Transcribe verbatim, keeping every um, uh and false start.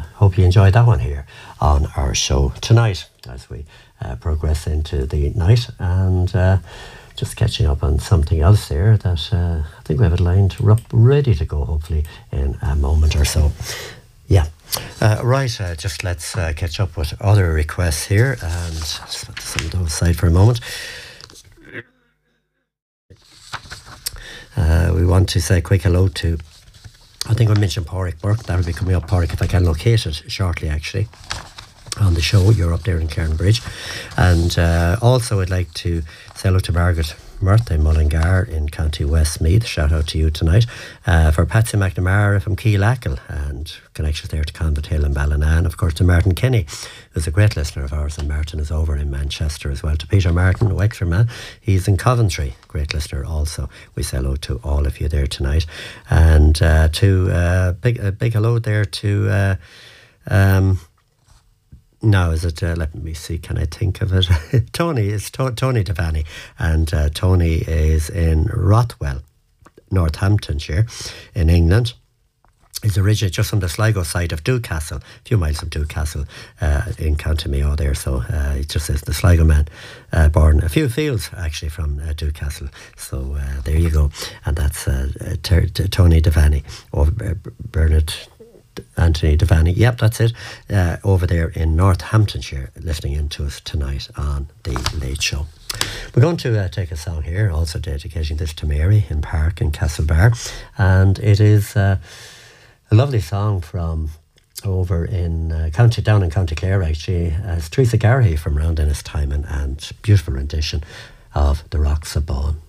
hope you enjoyed that one here on our show tonight as we uh, progress into the night. And uh, just catching up on something else there that uh, I think we have it lined up ready to go hopefully in a moment or so. Yeah. Uh, right, uh, just let's uh, catch up with other requests here and just put some of those aside for a moment. Uh, we want to say a quick hello to, I think I mentioned Pádraig Burke. That'll be coming up, Pádraig, if I can locate it shortly actually on the show. You're up there in Cairnbridge. And uh, also I'd like to say hello to Margaret Murtha in Mullingar in County Westmeath. Shout out to you tonight. Uh, for Patsy McNamara from Keelackle and connections there to Convent Hill and Ballinan. Of course to Martin Kinney, who's a great listener of ours, and Martin is over in Manchester as well. To Peter Martin, Wexford man, he's in Coventry, great listener also. We say hello to all of you there tonight. And uh, to uh, big, a big hello there to uh, um, now, is it, uh, let me see, can I think of it? Tony, it's to- Tony Devaney, and uh, Tony is in Rothwell, Northamptonshire, in England. He's originally just on the Sligo side of Dewcastle, a few miles from Dewcastle uh, in County Mayo there, so uh, he just says the Sligo man, uh, born a few fields actually from uh, Dewcastle, so uh, there you go. And that's uh, uh, ter- t- Tony Devaney, or uh, Bernard Anthony Devaney, yep, that's it, uh, over there in Northamptonshire, listening in to us tonight on The Late Show. We're going to uh, take a song here, also dedicating this to Mary in Park in Castlebar, and it is uh, a lovely song from over in uh, County, down in County Clare actually, as Teresa Garrahy from Round Ennis Timon, and beautiful rendition of The Rocks of Bawn.